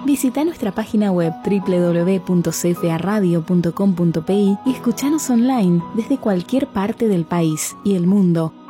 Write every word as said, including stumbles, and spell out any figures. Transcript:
Visita nuestra página web doble u doble u doble u punto c f a radio punto com punto p i y escuchanos online desde cualquier parte del país y el mundo.